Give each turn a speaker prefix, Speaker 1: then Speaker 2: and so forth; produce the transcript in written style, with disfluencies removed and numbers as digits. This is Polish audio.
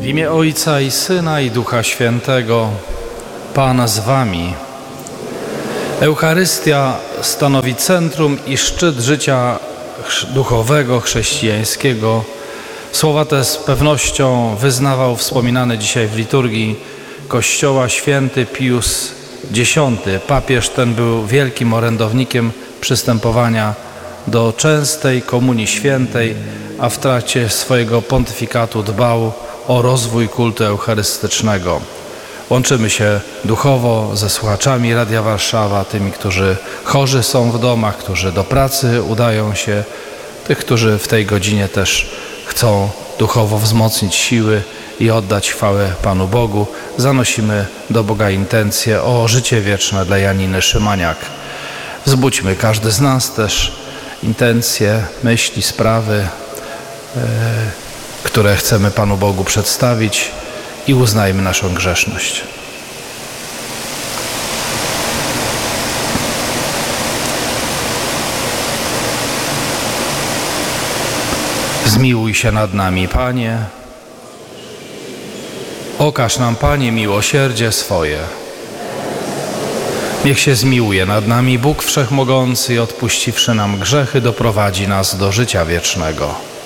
Speaker 1: W imię Ojca i Syna i Ducha Świętego. Pan z wami. Eucharystia stanowi centrum i szczyt życia duchowego, chrześcijańskiego. Słowa te z pewnością wyznawał wspominany dzisiaj w liturgii Kościoła święty Pius X. Papież ten był wielkim orędownikiem przystępowania do częstej komunii świętej, a w trakcie swojego pontyfikatu dbał o rozwój kultu eucharystycznego. Łączymy się duchowo ze słuchaczami Radia Warszawa, tymi, którzy chorzy są w domach, którzy do pracy udają się, tych, którzy w tej godzinie też chcą duchowo wzmocnić siły i oddać chwałę Panu Bogu. Zanosimy do Boga intencje o życie wieczne dla Janiny Szymaniak. Wzbudźmy każdy z nas też intencje, myśli, sprawy, które chcemy Panu Bogu przedstawić i uznajmy naszą grzeszność. Zmiłuj się nad nami, Panie. Okaż nam, Panie, miłosierdzie swoje. Niech się zmiłuje nad nami Bóg Wszechmogący i odpuściwszy nam grzechy, doprowadzi nas do życia wiecznego.